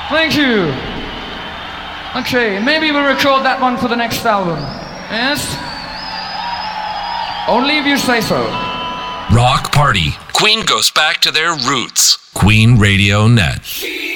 Thank you. Okay, maybe we'll record that one for the next album. Yes? Only if you say so. Rock Party. Queen goes back to their roots. Queen Radio Net.